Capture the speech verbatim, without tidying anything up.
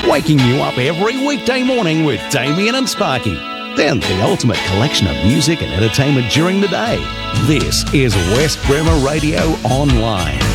waking you up every weekday morning with Damien and Sparky. Then the ultimate collection of music and entertainment during the day. This is West Bremer Radio Online.